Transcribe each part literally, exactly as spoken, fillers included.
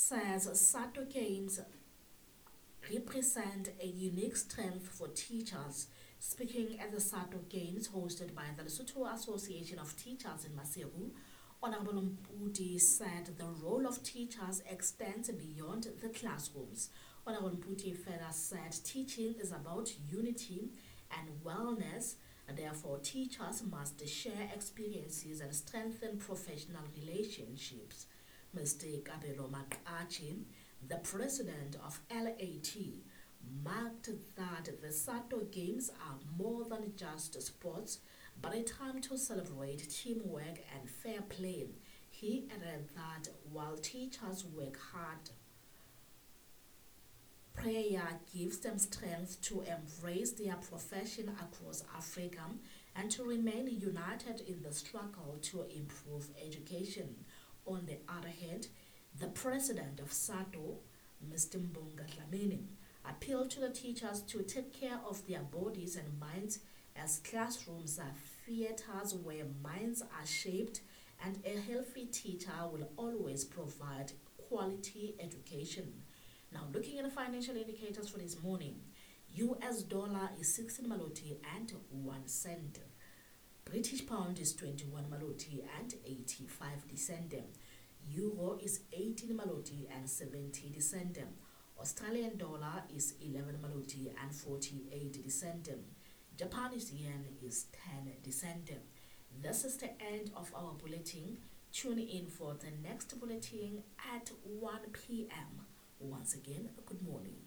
says SATO Games represent a unique strength for teachers. Speaking at the SATO Games hosted by the Lesotho Association of Teachers in Maseru, Honorable Mputi said the role of teachers extends beyond the classrooms. Honorable Mputi further said teaching is about unity and wellness, and therefore teachers must share experiences and strengthen professional relationships. Mister Kabelo Makachi, the president of L A T, marked that the SATO Games are more than just sports, but a time to celebrate teamwork and fair play. He added that while teachers work hard, prayer gives them strength to embrace their profession across Africa and to remain united in the struggle to improve education. On the other hand, the president of SATO, Mister Mbonga Dlamini, appealed to the teachers to take care of their bodies and minds, as classrooms are theaters where minds are shaped, and a healthy teacher will always provide quality education. Now, looking at the financial indicators for this morning, U S dollar is sixteen maloti and one cent. British pound is twenty-one maloti and eighty-five cent. Euro is eighteen maloti and seventy cent. Australian dollar is eleven maloti and forty-eight cent. Japanese yen is ten cent. This is the end of our bulletin. Tune in for the next bulletin at one p m Once again, good morning.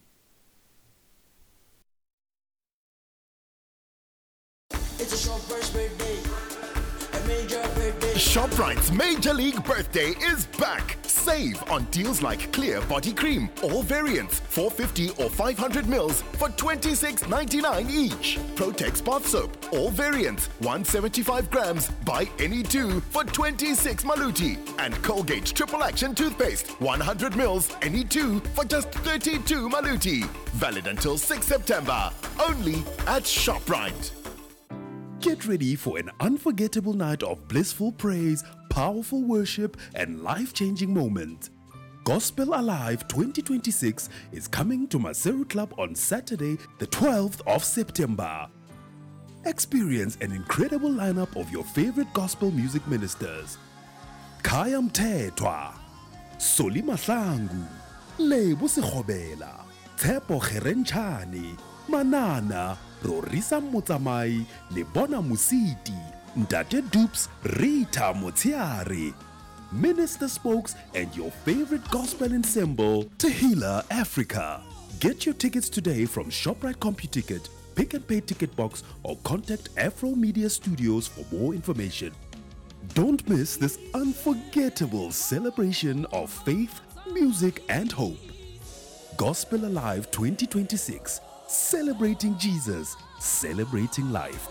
It's a ShopRite's birthday, a major birthday. ShopRite's Major League Birthday is back. Save on deals like Clear Body Cream, all variants, four fifty or five hundred mils for twenty-six ninety-nine each. Protex Bath Soap, all variants, one seventy-five grams, buy any two for twenty-six maluti. And Colgate Triple Action Toothpaste, one hundred mils, any two for just thirty-two maluti. Valid until sixth September, only at ShopRite. Get ready for an unforgettable night of blissful praise, powerful worship, and life-changing moments. Gospel Alive twenty twenty-six is coming to Maseru Club on Saturday, the twelfth of September. Experience an incredible lineup of your favorite gospel music ministers. Khaya Mthethwa, Soli Mahlangu, Lebo Sekhobela, Tshepo Kgerenchane, Manana, Rorisa Motsamai, Lebona Musiti, Ntate Dupes, Rita Motiare, Minister Spokes, and your favorite gospel ensemble, Tehillah Africa. Get your tickets today from ShopRite CompuTicket, Pick and Pay Ticket Box, or contact Afro Media Studios for more information. Don't miss this unforgettable celebration of faith, music, and hope. Gospel Alive twenty twenty-six. Celebrating Jesus, celebrating life.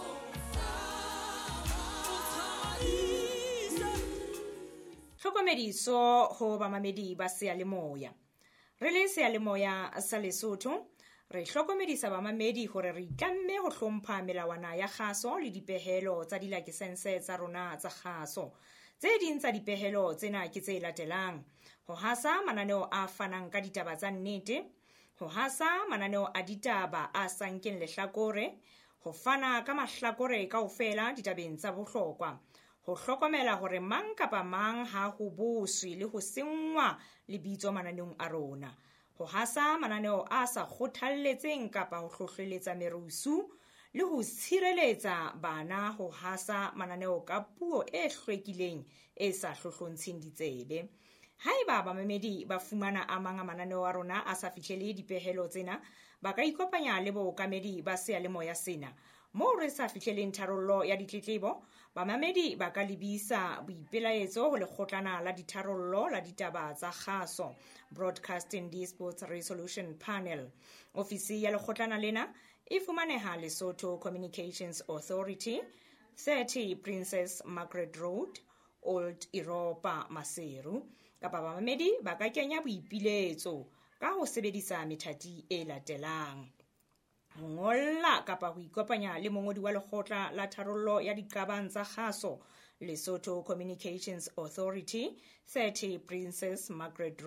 Hlokomediso ho bamamedi ba seyalemoya. Re le seyalemoya sa Lesotho, re hlokomedisa bamamedi hore re itlamme ho hlompha melawana ya kgaso le dipehelo tsa dilakesense tsa rona tsa kgaso. Tse ding tsa dipehelo tsena ke tse latelang: ho hasa mananeo a fanang ka ditaba tsa nnete, ho hasa mananeo a ditaba a sankeng lehlakore, ho fana ka mahlakore kaofela ditabeng tsa bohlokwa, ho hlokomela hore mang kapa mang ha ho boswe le ho sengwa lebitso mananeong a rona, ho hasa mananeo a sa kgothalletseng kapa ho hlohleletsa merusu, le ho tshireletsa bana ho hasa mananeo ka puo e hlwekileng e sa hlohlontsheng ditsebe. Haeba bamamedi ba fumana a mang a mananeo a rona a sa fihlele dipehelo tsena, ba ka ikopanya le bookamedi ba seyalemoya sena. Moo re sa fihleleng tharollo ya ditletlebo, bamamedi ba ka lebisa boipelaetso ho lekgotlana la ditharollo la ditaba tsa kgaso, Broadcasting Disputes Resolution Panel. Ofisi ya lekgotlana lena e fumaneha Lesotho Communications Authority, thirty Princess Margaret Road, Old Europa, Maseru. Kapa bamamedi ba ka kenya boipiletso ka ho sebedisa methati e latelang: ho ngolla kapa ho ikopanya le mongodi wa lekgotla la tharollo ya diqabang tsa kgaso, Lesotho Communications Authority, thirty Princess Margaret